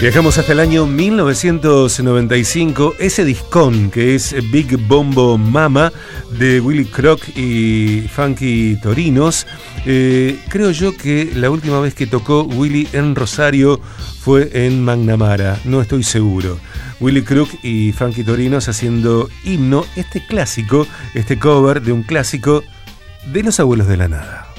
Viajamos hasta el año 1995, ese discón que es Big Bombo Mama de Willy Crook y Funky Torinos. Creo yo que la última vez que tocó Willy en Rosario fue en McNamara, no estoy seguro. Willy Crook y Funky Torinos haciendo Himno, este clásico, este cover de un clásico de Los Abuelos de la Nada.